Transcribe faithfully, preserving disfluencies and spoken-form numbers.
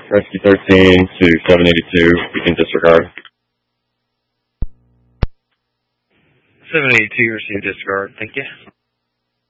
Rescue thirteen to seven eighty-two, you can disregard. seven eighty-two, receive disregard. Thank you.